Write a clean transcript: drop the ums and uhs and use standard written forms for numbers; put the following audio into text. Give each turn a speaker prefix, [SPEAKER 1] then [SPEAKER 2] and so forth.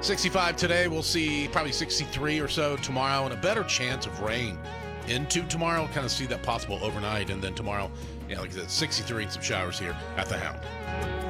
[SPEAKER 1] 65 today. We'll see probably 63 or so tomorrow, and a better chance of rain into tomorrow. Kind of see that possible overnight, and then tomorrow, like I said, 63 and some showers here at the Hound.